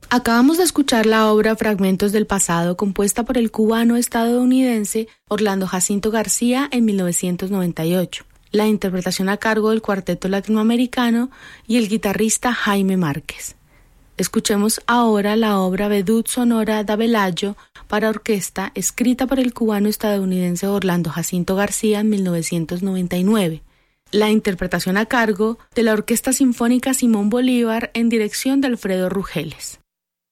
Acabamos de escuchar la obra Fragmentos del Pasado, compuesta por el cubano-estadounidense Orlando Jacinto García en 1998. La interpretación a cargo del Cuarteto Latinoamericano y el guitarrista Jaime Márquez. Escuchemos ahora la obra Vedud Sonora da Bellagio para orquesta, escrita por el cubano-estadounidense Orlando Jacinto García en 1999. La interpretación a cargo de la Orquesta Sinfónica Simón Bolívar en dirección de Alfredo Rugeles.